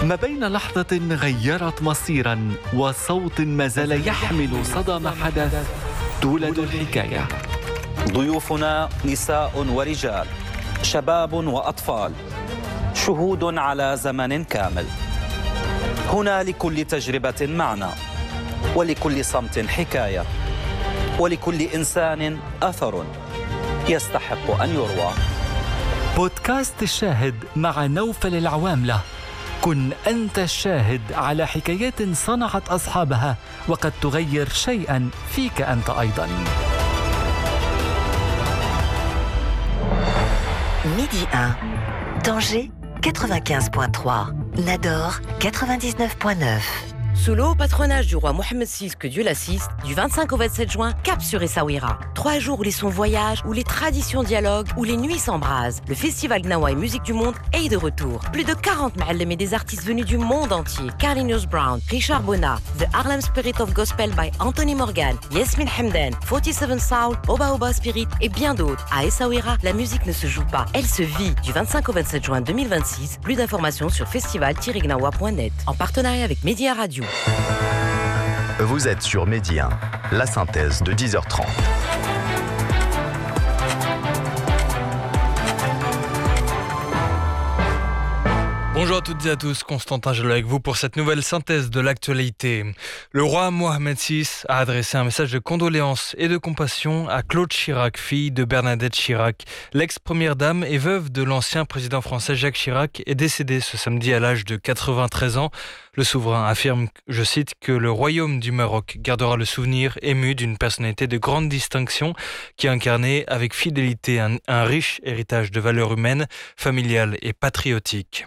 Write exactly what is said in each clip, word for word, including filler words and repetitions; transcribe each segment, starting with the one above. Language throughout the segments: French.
ما بين لحظة غيرت مصيراً وصوت ما زال يحمل صدى ما حدث تولد الحكاية. ضيوفنا نساء ورجال، شباب وأطفال، شهود على زمن كامل. هنا لكل تجربة معنى، ولكل صمت حكاية، ولكل إنسان أثر يستحق أن يروى. بودكاست الشاهد مع نوفل العواملة. كن أنت الشاهد على حكايات صنعت أصحابها وقد تغير شيئا فيك أنت أيضا. Midi un, Tanger quatre-vingt-quinze virgule trois, Nador quatre-vingt-dix-neuf virgule neuf. Sous le haut patronage du roi Mohammed six, que Dieu l'assiste, du vingt-cinq au vingt-sept juin, cap sur Essaouira. Trois jours où les sons voyagent, où les traditions dialoguent, où les nuits s'embrasent. Le festival Gnawa et Musique du Monde est de retour. Plus de quarante ma'allem et des artistes venus du monde entier. Carlinhos Brown, Richard Bona, The Harlem Spirit of Gospel by Anthony Morgan, Yasmin Hamdan, forty-seven Soul, Oba Oba Spirit et bien d'autres. À Essaouira, la musique ne se joue pas, elle se vit. Du vingt-cinq au vingt-sept juin deux mille vingt-six, plus d'informations sur festival tiret gnawa point net en partenariat avec Média Radio. Vous êtes sur Midi un, la synthèse de dix heures trente. Bonjour à toutes et à tous, Constantin Gelot avec vous pour cette nouvelle synthèse de l'actualité. Le roi Mohammed six a adressé un message de condoléances et de compassion à Claude Chirac, fille de Bernadette Chirac. L'ex-première dame et veuve de l'ancien président français Jacques Chirac est décédée ce samedi à l'âge de quatre-vingt-treize ans. Le souverain affirme, je cite, que le royaume du Maroc gardera le souvenir ému d'une personnalité de grande distinction qui incarnait avec fidélité un, un riche héritage de valeurs humaines, familiales et patriotiques.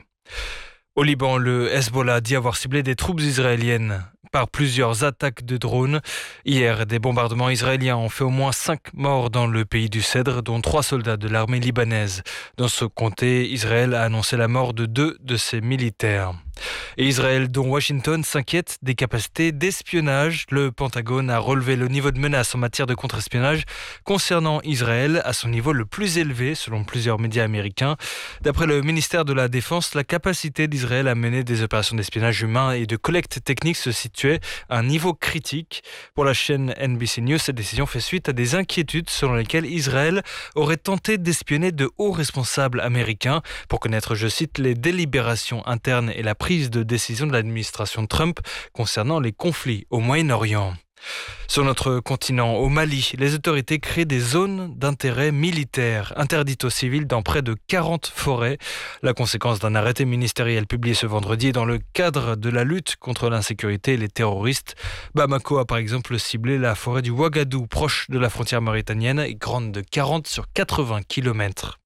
Au Liban, le Hezbollah dit avoir ciblé des troupes israéliennes par plusieurs attaques de drones. Hier, des bombardements israéliens ont fait au moins cinq morts dans le pays du Cèdre, dont trois soldats de l'armée libanaise. Dans ce comté, Israël a annoncé la mort de deux de ses militaires. Et Israël, dont Washington s'inquiète des capacités d'espionnage. Le Pentagone a relevé le niveau de menace en matière de contre-espionnage concernant Israël à son niveau le plus élevé, selon plusieurs médias américains. D'après le ministère de la Défense, la capacité d'Israël à mener des opérations d'espionnage humain et de collecte technique se situait à un niveau critique. Pour la chaîne N B C News, cette décision fait suite à des inquiétudes selon lesquelles Israël aurait tenté d'espionner de hauts responsables américains pour connaître, je cite, les délibérations internes et la prise de décision de l'administration Trump concernant les conflits au Moyen-Orient. Sur notre continent, au Mali, les autorités créent des zones d'intérêt militaire interdites aux civils dans près de quarante forêts. La conséquence d'un arrêté ministériel publié ce vendredi dans le cadre de la lutte contre l'insécurité et les terroristes. Bamako a par exemple ciblé la forêt du Ouagadou, proche de la frontière mauritanienne et grande de quarante sur quatre-vingts kilomètres.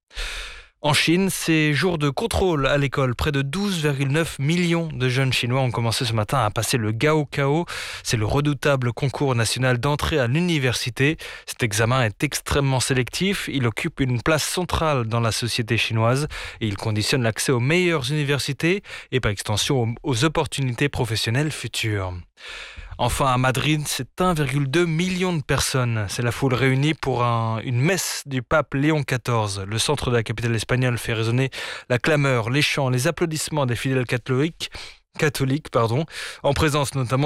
En Chine, c'est jour de contrôle à l'école. Près de douze virgule neuf millions de jeunes Chinois ont commencé ce matin à passer le Gaokao. C'est le redoutable concours national d'entrée à l'université. Cet examen est extrêmement sélectif. Il occupe une place centrale dans la société chinoise et il conditionne l'accès aux meilleures universités et par extension aux opportunités professionnelles futures. Enfin, à Madrid, c'est un virgule deux million de personnes. C'est la foule réunie pour un, une messe du pape Léon quatorze. Le centre de la capitale espagnole fait résonner la clameur, les chants, les applaudissements des fidèles catholiques, catholiques pardon, en présence notamment